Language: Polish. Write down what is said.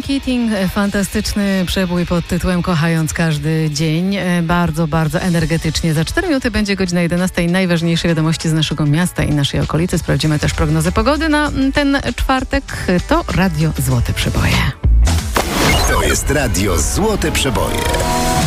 Keating, fantastyczny przebój pod tytułem Kochając każdy dzień. Bardzo, bardzo energetycznie. Za 4 minuty będzie godzina 11. Najważniejsze wiadomości z naszego miasta i naszej okolicy. Sprawdzimy też prognozę pogody na ten czwartek. To Radio Złote Przeboje. To jest Radio Złote Przeboje.